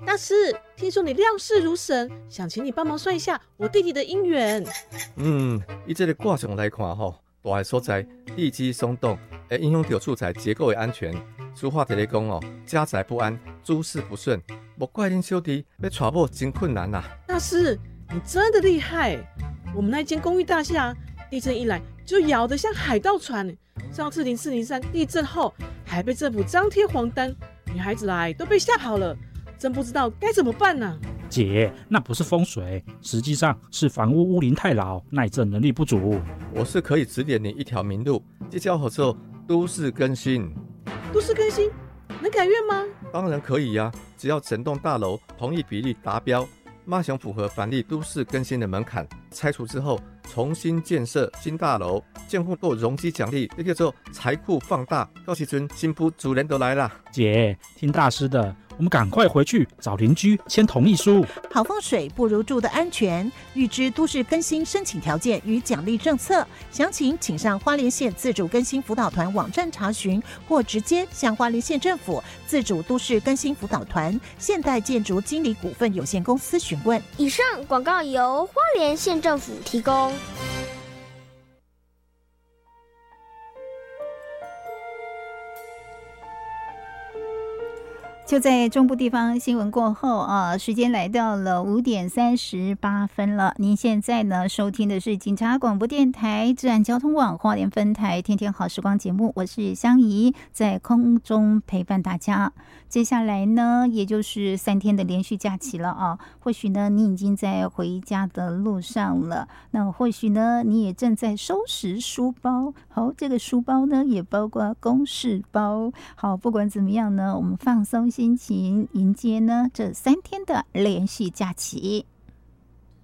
大师，听说你料事如神，想请你帮忙算一下我弟弟的姻缘。 以这个卦象来看大的所在地基松动，会影响到厝宅结构的安全。俗话提咧讲家宅不安，诸事不顺，莫怪恁小弟要娶某真困难啊。 大师，你真的厉害！我们那间公寓大厦，地震一来就摇得像海盗船。上次0403地震后，还被政府张贴黄单，女孩子来都被吓跑了。真不知道该怎么办呢。 姐，那不是风水，实际上是房屋屋龄太老，耐震能力不足。 我是可以指点你一条明路，这叫做都市更新。 都市更新能改院吗？ 当然可以呀，只要整栋大楼同一比例达标，马上符合凡例都市更新的门槛，拆除之后重新建设新大楼，建户都容积奖励，这叫做财库放大。到时阵新妇主人都来啦。 姐，听大师的，我们赶快回去找邻居签同意书。 好风水不如住的安全，预知都市更新申请条件与奖励政策，详情请上花莲县自主更新辅导团网站查询，或直接向花莲县政府自主都市更新辅导团现代建筑经理股份有限公司询问。 以上广告由花莲县政府提供。 就在中部地方新闻过后啊，时间来到了5点38分了。您现在呢收听的是警察广播电台治安交通网花莲分台天天好时光节目，我是香怡，在空中陪伴大家。接下来呢，也就是3天的连续假期了啊。或许呢，你已经在回家的路上了，那或许呢，你也正在收拾书包。好，这个书包呢，也包括公事包。好，不管怎么样呢，我们放松心情，迎接呢这3天的连续假期。